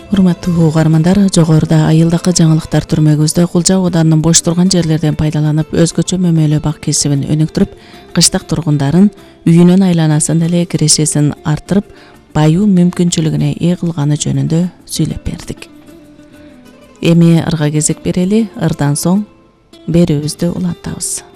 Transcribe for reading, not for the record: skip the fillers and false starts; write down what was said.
Урматтуу угармандар, жогоруда айылдакы жаңылыктар түрмөгүбүздө кулча абаданын бош турган жерлерден пайдаланып өзгөчө мөмөлө бак кесибин өнүктүрүп, кыштак тургундарын үйүнүн айланасын эле кирешесин арттырып, баюу мүмкүнчүлүгүнө ээ кылганы жөнүндө сүйлөп бердик. Эми ырга кезек берели, ырдан соң берүүбүздү улантабыз.